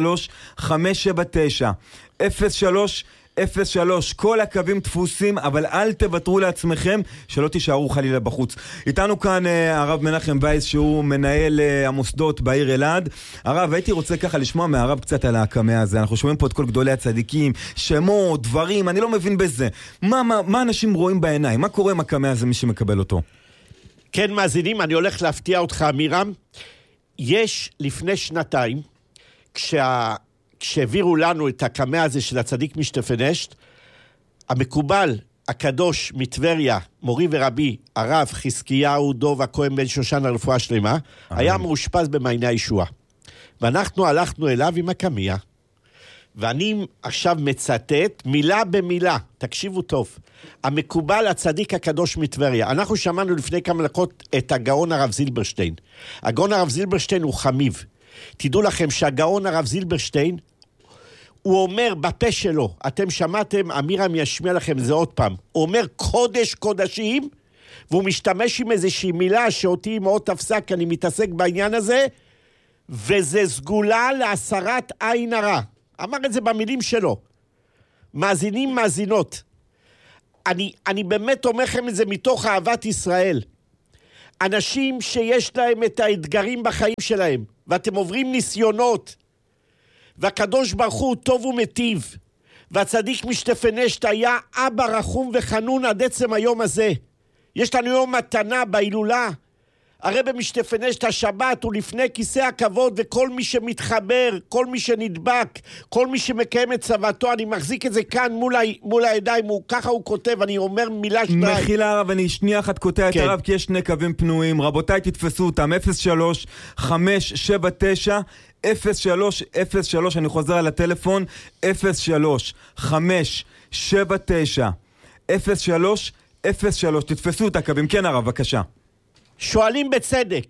03 כל הקווים דפוסים, אבל אל תוותרו לעצמכם שלא תישארו חלילה בחוץ. איתנו כאן הרב מנחם וייס, שהוא מנהל המוסדות בעיר אלעד. הרב, הייתי רוצה ככה לשמוע מהרב קצת על הקמע הזה. אנחנו שומעים פה את כל גדולי הצדיקים, שמות, דברים, אני לא מבין בזה. מה אנשים רואים בעיניים? מה קורה עם הקמע הזה מי שמקבל אותו? כן, מאזינים, אני הולך להפתיע אותך, אמירם. יש לפני 2 כשהעבירו לנו את הקמע הזה של הצדיק משטפנשט, המקובל הקדוש מטבריה, מורי ורבי, הרב חזקיהו דוב הכהן בן שושן הרפואה שלמה, היה מאושפז במעייני הישועה. ואנחנו הלכנו אליו עם הקמע, ואני עכשיו מצטט מילה במילה, תקשיבו טוב, המקובל הצדיק הקדוש מטבריה. אנחנו שמענו לפני כמה דקות את הגאון הרב זילברשטיין. הגאון הרב זילברשטיין הוא חמיב. תדעו לכם שהגאון הרב זילברשטיין הוא אומר בפה שלו, אתם שמעתם, אמירם ישמיע לכם זה עוד פעם, הוא אומר קודש קודשים, והוא משתמש עם איזושהי מילה שאותי מאוד תפסה, כי אני מתעסק בעניין הזה, וזה סגולה להסרת עין הרע. אמר את זה במילים שלו. מאזינים, מאזינות. אני באמת אומר לכם את זה מתוך אהבת ישראל. אנשים שיש להם את האתגרים בחיים שלהם, ואתם עוברים ניסיונות, והקדוש ברוך הוא טוב ומטיב, והצדיק משתפנשת היה אבא רחום וחנון עד עצם היום הזה. יש לנו יום מתנה בהילולה, הרב משתפנשת השבת הוא לפני כיסא הכבוד, וכל מי שמתחבר, כל מי שנדבק, כל מי שמקיים את צוותו, אני מחזיק את זה כאן מול הידיים, ככה הוא כותב, אני אומר מילה שניים. מחילה הרב, אני שנייה אחת קוטע את הרב, כי יש שני קווים פנויים, רבותיי תתפסו אותם, 03-579 0303, אני חוזר על הטלפון, 03-579 0303, תתפסו את הקווים, כן הרב, בבקשה. שואלים בצדק,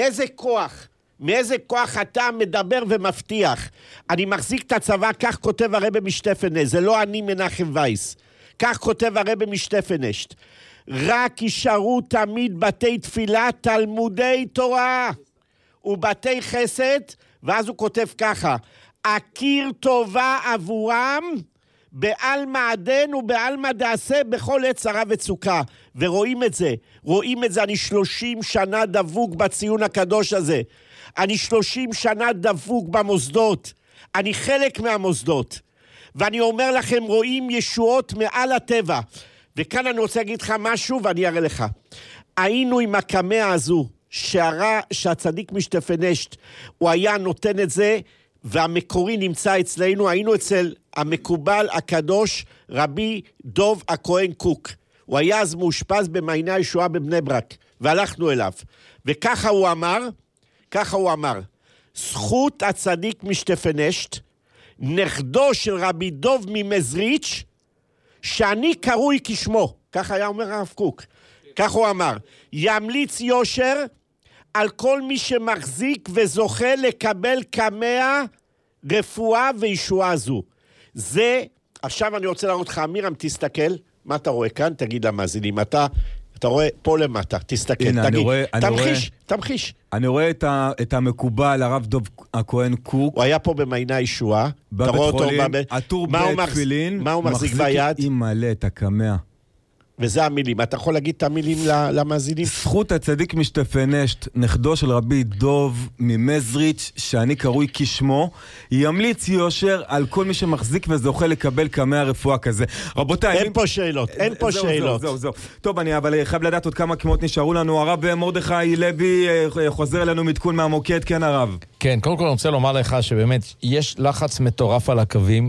מאיזה כוח אתה מדבר ומבטיח? אני מחזיק את הצבא, כך כותב הרב משטפנשט, זה לא אני מנחם וייס, כך כותב הרב משטפנשט, רק יישארו תמיד בתי תפילה, תלמודי תורה ובתי חסד, ואז הוא כותב ככה, אכיר טובה עבורם, בעלמא עדן ובעלמא דעשה בכל עת צרה וצוקה. ורואים את זה, אני 30 שנה דבוק בציון הקדוש הזה, אני 30 שנה דבוק במוסדות, אני חלק מהמוסדות, ואני אומר לכם, רואים ישועות מעל הטבע. וכאן אני רוצה להגיד לך משהו ואני אראה לך. היינו עם הקמאה הזו, שהצדיק משטפנשט, הוא היה נותן את זה, והמקורי נמצא אצלנו, היינו אצל המקובל הקדוש רבי דוב הכהן קוק. הוא היה אז מאושפז במעייני הישועה בבני ברק, והלכנו אליו. וככה הוא אמר, זכות הצדיק משטפנשט, נכדו של רבי דוב ממזריץ', שאני קרוי כשמו. ככה היה אומר הרב קוק. כך הוא אמר, ימליץ יושר על כל מי שמחזיק וזוכה לקבל כמאה רפואה וישועה זו. זה, עכשיו אני רוצה להראות לך, אמירם, תסתכל, מה אתה רואה כאן? תגיד למאזינים, אתה רואה פה למטה, תסתכל, הנה, תגיד, תמחיש. אני רואה את המקובל, הרב דוב הכהן קוק. הוא היה פה במעייני הישועה, אתה רואה אותו, עטור בתפילין, מה הוא מחזיק ביד? עם מלא את הקמאה. וזה המילים, אתה יכול להגיד את המילים למאזינים? זכות הצדיק משטפנשט, נכדו של רבי דוב ממזריץ', שאני קרוי כשמו, ימליץ יושר על כל מי שמחזיק וזוכה לקבל כמאה רפואה כזה. רבותיי, אין פה שאלות. זהו. טוב, אני אבל חייב לדעת עוד כמה כמות נשארו לנו. הרב מרדכי לוי חוזר אלינו מתקון מהמוקד, כן הרב. כן, קודם כל אני רוצה לומר לך שבאמת יש לחץ מטורף על הקווים,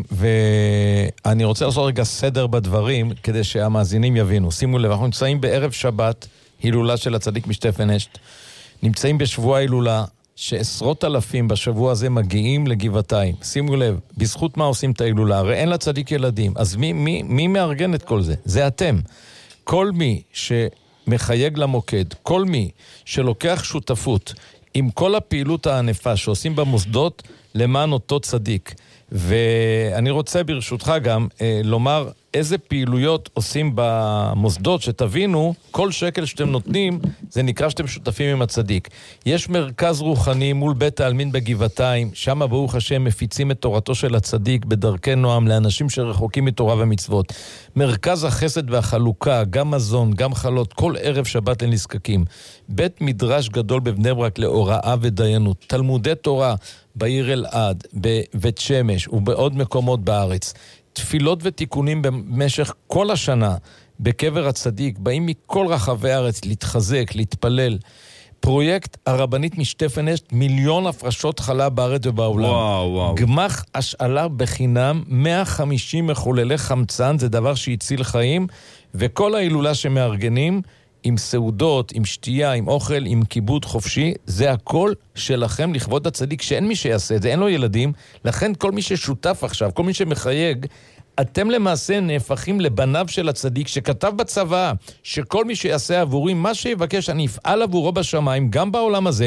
ואני רוצה לעשות רגע סדר בדברים כדי שהמאזינים יבינו. שימו לב, אנחנו נמצאים בערב שבת, הילולה של הצדיק משטפנשט, נמצאים בשבוע הילולה, שעשרות אלפים בשבוע הזה מגיעים לגבעתיים. שימו לב, בזכות מה עושים את ההילולה? הרי אין לצדיק ילדים, אז מי מארגן את כל זה? זה אתם. כל מי שמחייג למוקד, כל מי שלוקח שותפות, עם כל הפעילות הענפה שעושים במוסדות למען אותו צדיק. ואני רוצה ברשותך גם לומר איזה פעילויות עושים במוסדות, שתבינו, כל שקל שאתם נותנים, זה נקרא שאתם שותפים עם הצדיק. יש מרכז רוחני מול בית העלמין בגבעתיים, שם ברוך השם מפיצים את תורתו של הצדיק בדרכי נועם לאנשים שרחוקים מתורה ומצוות. מרכז החסד והחלוקה, גם מזון, גם חלות, כל ערב שבת לנזקקים. בית מדרש גדול בבני ברק להוראה ודיינות. תלמודי תורה בעיר אלעד, בבית שמש ובעוד מקומות בארץ. תפילות ותיקונים במשך כל השנה בקבר הצדיק, באים מכל רחבי הארץ להתחזק, להתפלל. פרויקט הרבנית משטפנשט, 1,000,000 הפרשות חלה בארץ ובעולם. וואו. גמח השאלה בחינם, 150 מחוללי חמצן, זה דבר שהציל חיים, וכל ההילולה שמארגנים, עם סעודות, עם שתייה, עם אוכל, עם כיבוד חופשי, זה הכל שלכם לכבוד הצדיק, שאין מי שיעשה את זה, אין לו ילדים, לכן כל מי ששותף עכשיו, כל מי שמחייג, אתם למעשה נהפכים לבניו של הצדיק, שכתב בצבא, שכל מי שיעשה עבורי, מה שיבקש אני אפעל עבורו בשמיים, גם בעולם הזה,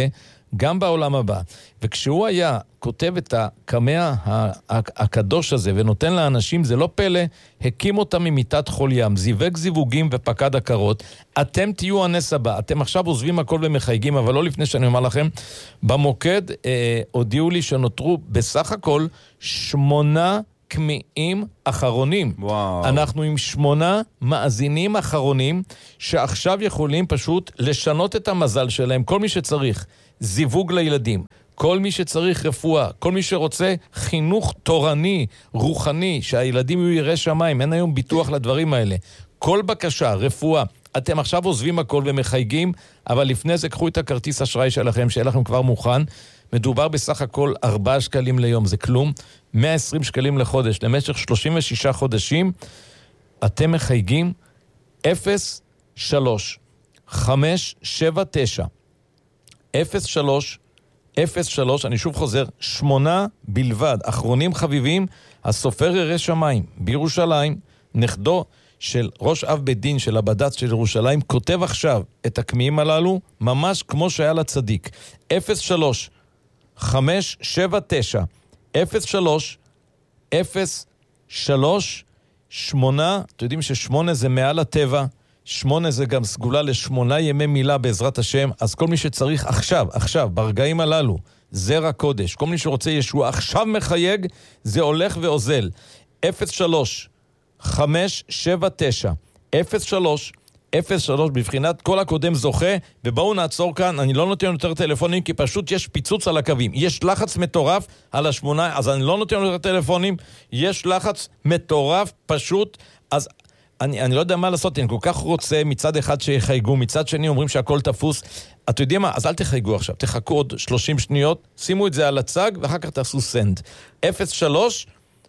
גם בעולם הבא. וכשהוא היה כותב את הקמע הקדוש הזה ונותן לאנשים, זה לא פלא, הקים אותם ממיטת חול ים, זיווג זיווגים ופקד הקרות. אתם תהיו הנס הבא. אתם עכשיו עוזבים הכל ומחייגים, אבל לא לפני שאני אומר לכם, במוקד הודיעו לי שנותרו בסך הכל 8 כמיעים אחרונים. וואו. אנחנו עם 8 מאזינים אחרונים שעכשיו יכולים פשוט לשנות את המזל שלהם. כל מי שצריך זיווג לילדים, כל מי שצריך רפואה, כל מי שרוצה חינוך תורני, רוחני, שהילדים יהיו יראי שמיים, אין היום ביטוח לדברים האלה. כל בקשה, רפואה, אתם עכשיו עוזבים הכל ומחייגים, אבל לפני זה קחו את הכרטיס אשראי שלכם, שיהיה לכם כבר מוכן. מדובר בסך הכל 4 שקלים ליום, זה כלום. 120 שקלים לחודש, למשך 36 חודשים. אתם מחייגים 03 579 03 03, אני שוב חוזר, 8 בלבד, אחרונים חביבים. הסופר ירא שמיים בירושלים, נכדו של ראש אב בית דין של הבד"ץ של ירושלים, כותב עכשיו את הכמיעים הללו ממש כמו שהיה לצדיק. 03 579 03 03 8, אתם יודעים ש8 זה מעל הטבע, 8 זה גם סגולה ל8 ימי מילה בעזרת השם. אז כל מי שצריך עכשיו, ברגעים הללו, זרע קודש, כל מי שרוצה ישוע עכשיו מחייג, זה הולך ועוזל. 03 579 03 03, בבחינת כל הקודם זוכה. ובואו נעצור כאן, אני לא נותן יותר טלפונים כי פשוט יש פיצוץ על הקווים, יש לחץ מטורף על 8, אז אני לא נותן יותר טלפונים, יש לחץ מטורף פשוט. אז אני לא יודע מה לעשות, אני כל כך רוצה מצד אחד שיחייגו, מצד שני אומרים שהכל תפוס. אתה יודעים מה? אז אל תחייגו עכשיו, תחכו עוד 30 שניות, שימו את זה על הצג ואחר כך תעשו סנד. 03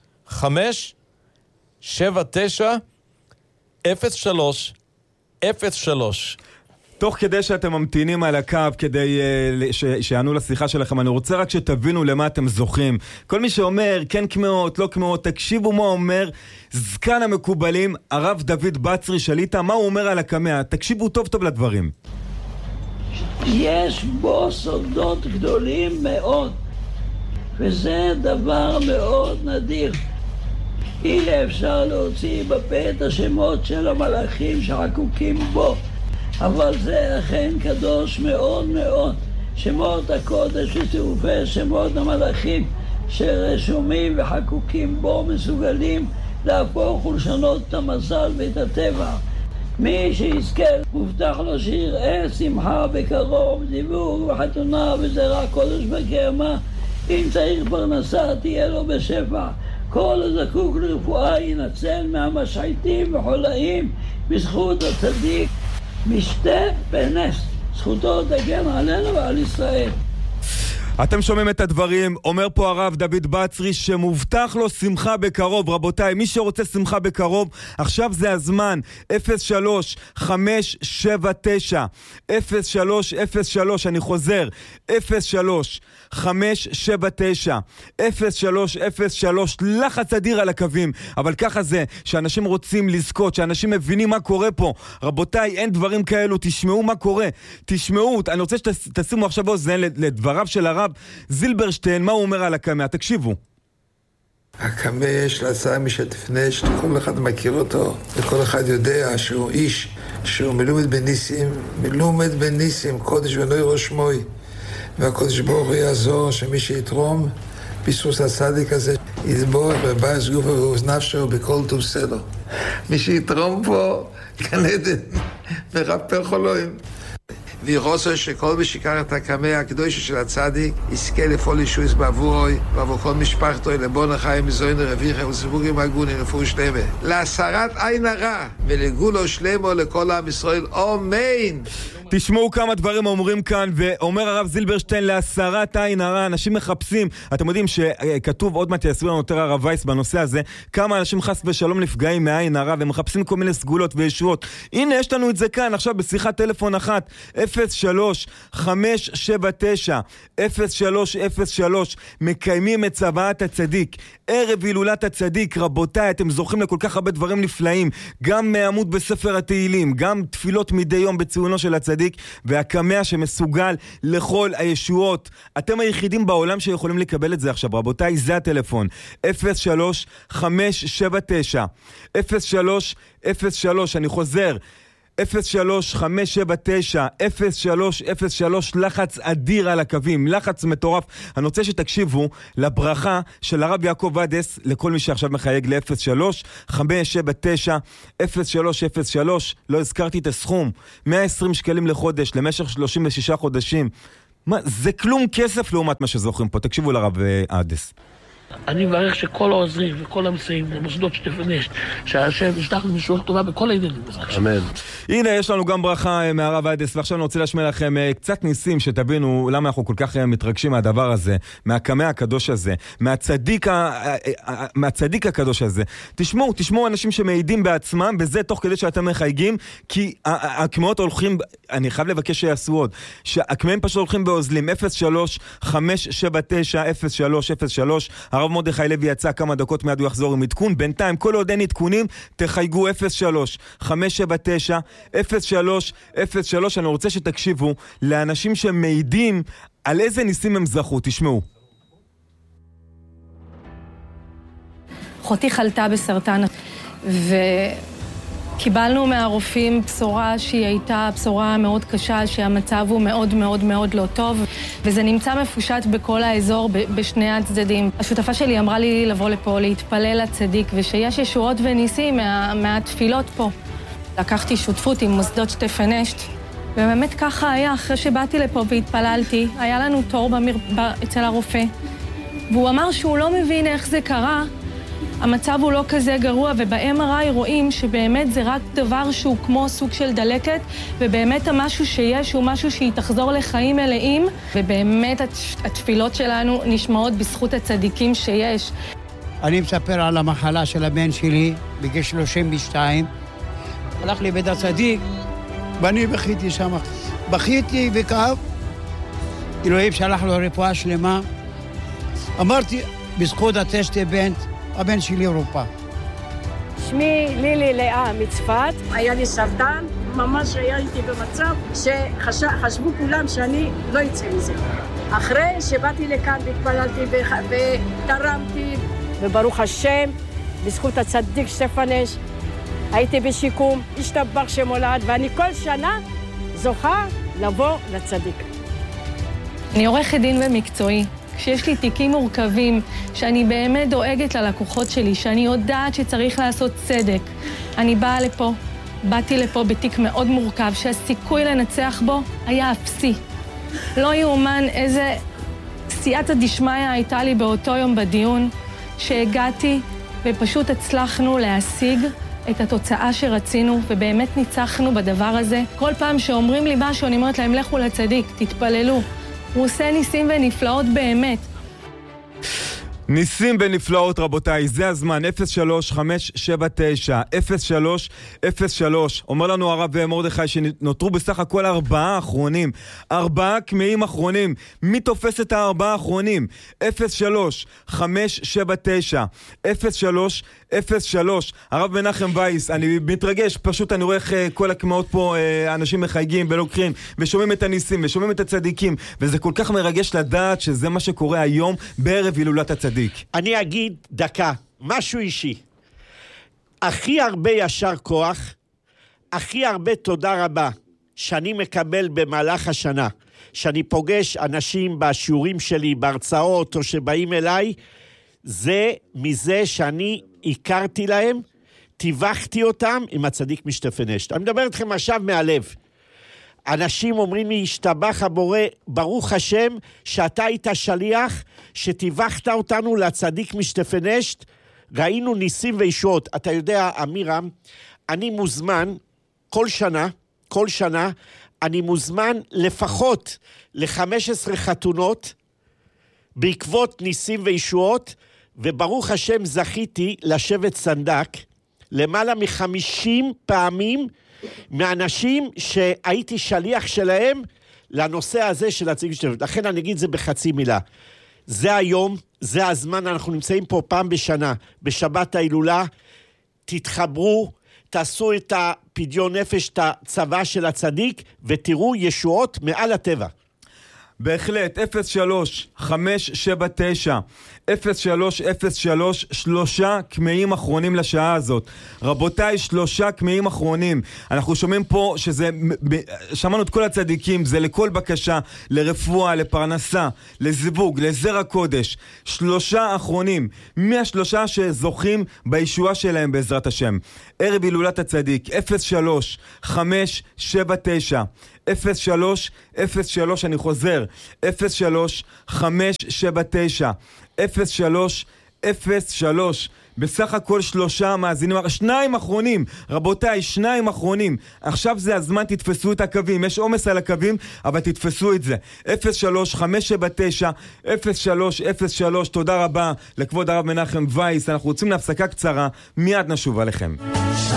579 03 03. תוך כדי שאתם ממתינים על הקו כדי שיענו לשיחה שלכם, אני רוצה רק שתבינו למה אתם זוכים. כל מי שאומר כן כמאות, לא כמאות, תקשיבו מה אומר זקן המקובלים, הרב דוד בצרי שליטה, מה הוא אומר על הקמע. תקשיבו טוב טוב לדברים. יש בו סודות גדולים מאוד, וזה דבר מאוד נדיר. אי אפשר להוציא בפה את השמות של המלאכים שחקוקים בו, אבל זה אכן קדוש מאוד מאוד. שמות הקודש וצירופי שמות המלאכים שרשומים וחקוקים בו מסוגלים להפוך ולשנות את המזל ואת הטבע. מי שיזכה מובטח לו שיראה שמחה בקרוב, זיווג וחתונה וזרע קודש בקרמה. אם צריך פרנסה תהיה לו בשפע. כל הזקוק לרפואה ינצל מהמשחיתים וחולאים בזכות הצדיק. משתה בנס, זכותו תגן עלינו ועל ישראל. אתם שומעים את הדברים, אומר פה הרב דוד בצרי שמובטח לו שמחה בקרוב. רבותיי, מי שרוצה שמחה בקרוב, עכשיו זה הזמן. 03 579 0303, אני חוזר, 03 579 0303. לחץ אדיר על הקווים, אבל ככה זה, שאנשים רוצים לזכות, שאנשים מבינים מה קורה פה. רבותיי, אין דברים כאלו, תשמעו מה קורה, תשמעו. אני רוצה שתשימו עכשיו אוזן לדבריו של הרב זילברשטיין, מה הוא אומר על הקמע. תקשיבו. הקמע יש לעשה משתפנה, שכל אחד מכיר אותו, וכל אחד יודע שהוא איש, שהוא מלומד בניסים, קודש ונוי ראש מוי. והקודש ברוך הוא יעזור שמי שיתרום ביסוס הצדיק הזה יתבורך בבייס גופה ואוזניו שלו בכל טוב סדר. מי שיתרום פה גן עדן ורפא חולאים. והיא רוצה שכל מי שיקח את הקמע הקדושה של הצדיק יזכה לפעול ישועות בעבורוי ועבור כל משפחתו לבון החיים מזוין רוויחה וסיווגים הגונים לפור שלמה להסרת עין הרע ולגולו שלמה לכל עם ישראל, אמן. תשמעו כמה דברים אומרים כאן, ואומר הרב זילברשטיין להסרת עין הרע. אנשים מחפשים, אתם יודעים שכתוב, עוד מעט יעשו לנו יותר הרב וייס בנושא הזה, כמה אנשים חס ושלום נפגעים מהעין הרע ומחפשים כל מיני סגולות וישועות. הנה יש לנו את זה כאן עכשיו בשיחת טלפון אחת, 03 579 0303. מקיימים את צוואת הצדיק, ערב הילולת הצדיק. רבותיי, אתם זוכים לכל כך הרבה דברים נפלאים, גם עמוד בספר התהילים, גם תפילות מדי יום בציונו של הצדיק, הצדיק והקמע שמסוגל לכל הישועות. אתם היחידים בעולם שיכולים לקבל את זה עכשיו, רבותיי, זה הטלפון 03-579 0303, אני חוזר 03-579-0303, לחץ אדיר על הקווים, לחץ מטורף. אני רוצה שתקשיבו לברכה של הרב יעקב עדס, לכל מי שעכשיו מחייג ל-03-579-0303, לא הזכרתי את הסכום, 120 שקלים לחודש, למשך 36 חודשים. מה, זה כלום כסף לעומת מה שזוכרים פה, תקשיבו לרב עדס. אני מברך שכל העוזרים וכל המסייעים למוסדות שטפן אשת, שהשם ישלח לנו ישועה טובה בכל העניינים. אמן. הנה, יש לנו גם ברכה מהרב עדס, ועכשיו אני רוצה להשמיע לכם קצת ניסים שתבינו למה אנחנו כל כך מתרגשים מהדבר הזה, מהקמע הקדוש הזה, מהצדיק הקדוש הזה. תשמעו אנשים שמעידים בעצמם בזה תוך כדי שאתם מחייגים, כי הקמעות הולכים, אני חייב לבקש שיעשו עוד, שהקמעים פשוט הולכים באוזלים, 03-579-0303, הרב מרדכי לוי יצא כמה דקות מיד, הוא יחזור עם עדכון. בינתיים, כל עוד אין עדכונים, תחייגו 03-579-0303. אני רוצה שתקשיבו לאנשים שמעידים על איזה ניסים הם זכו. תשמעו. אחותי חלתה בסרטן, קיבלנו מהרופאים בשורה שהיא הייתה בשורה מאוד קשה, שהמצב הוא מאוד מאוד מאוד לא טוב, וזה נמצא מפושט בכל האזור, בשני הצדדים. השותפה שלי אמרה לי לבוא לפה, להתפלל לצדיק, ושיש ישועות וניסים מהתפילות פה. לקחתי שותפות עם מוסדות שטפן אשת, ובאמת ככה היה, אחרי שבאתי לפה והתפללתי, היה לנו תור אצל הרופא, והוא אמר שהוא לא מבין איך זה קרה, המצב הוא לא כזה גרוע, וב-MRI רואים שבאמת זה רק דבר שהוא כמו סוג של דלקת, ובאמת המשהו שיש הוא משהו שהיא תחזור לחיים מלאים, ובאמת התפילות שלנו נשמעות בזכות הצדיקים שיש. אני מספר על המחלה של הבן שלי בגיל 32. הלך לבית הצדיק, ואני בכיתי שם. בכיתי וכאב. אלוהים שלח לו רפואה שלמה. אמרתי, בזכות הטסטמנט, הבן שלי אירופה. שמי לילי לאה מצפת, היה לי סרטן, ממש היה איתי במצב שחשבו כולם שאני לא יצא מזה. אחרי שבאתי לכאן והתפללתי ותרמתי, וברוך השם, בזכות הצדיק שטפן אשת, הייתי בשיקום, השתבח שמולד, ואני כל שנה זוכה לבוא לצדיק. אני עורכת דין ומקצועי. כשיש לי תיקים מורכבים, שאני באמת דואגת ללקוחות שלי, שאני יודעת שצריך לעשות צדק, אני באתי לפה בתיק מאוד מורכב, שהסיכוי לנצח בו היה אפסי. לא יאומן איזה סייעתא דשמיא הייתה לי באותו יום בדיון, שהגעתי ופשוט הצלחנו להשיג את התוצאה שרצינו, ובאמת ניצחנו בדבר הזה. כל פעם שאומרים לי משהו, אני אומרת להם, לכו לצדיק, תתפללו. הוא עושה ניסים ונפלאות באמת. ניסים ונפלאות, רבותיי, זה הזמן, 03-579-0303. אומר לנו הרב מרדכי שנותרו בסך הכל 4 אחרונים, 4 קמעים אחרונים. מי תופס את 4 האחרונים? 03-579-0303. הרב מנחם וייס, אני מתרגש, פשוט אני רואה איך כל הקמעות פה, אנשים מחייגים ולוקחים ושומעים את הניסים ושומעים את הצדיקים, וזה כל כך מרגש לדעת שזה מה שקורה היום בערב הילולת הצדיק. אני אגיד דקה, משהו אישי. הכי הרבה ישר כוח, הכי הרבה תודה רבה שאני מקבל במהלך השנה, שאני פוגש אנשים בשיעורים שלי, בהרצאות או שבאים אליי, זה מזה שאני הכרתי להם, טיווחתי אותם עם הצדיק משטפן אשת. אני מדבר אתכם עכשיו מהלב. אנשים אומרים לי, השתבח הבורא, ברוך השם, שאתה היית שליח, שטיווחת אותנו לצדיק משטפן אשת, ראינו ניסים וישועות. אתה יודע, אמירם, אני מוזמן כל שנה, אני מוזמן לפחות ל-15 חתונות, בעקבות ניסים וישועות, וברוך השם זכיתי לשבת סנדק, למעלה מ-50 פעמים, מאנשים שהייתי שליח שלהם לנושא הזה של הצדיק משטפן אשת. לכן אני אגיד זה בחצי מילה. זה היום, זה הזמן, אנחנו נמצאים פה פעם בשנה, בשבת ההילולה, תתחברו, תעשו את הפדיון נפש, את הצבא של הצדיק, ותראו ישועות מעל הטבע. בהחלט, 03-579, 0303, 3 כמאים אחרונים לשעה הזאת. רבותיי, 3 כמאים אחרונים. אנחנו שומעים פה שזה, שמענו את כל הצדיקים, זה לכל בקשה, לרפואה, לפרנסה, לזיווג, לזרע קודש. 3 אחרונים, מהשלושה שזוכים בישועה שלהם בעזרת השם. ערב הילולת הצדיק, 03-579, 0303, אני חוזר, 03-579, 0303. בסך הכל 3 מאזינים, 2 אחרונים, רבותיי, 2 אחרונים. עכשיו זה הזמן, תתפסו את הקווים, יש עומס על הקווים, אבל תתפסו את זה. 03-579, 0303. תודה רבה לכבוד הרב מנחם וייס. אנחנו רוצים להפסקה קצרה, מיד נשוב עליכם.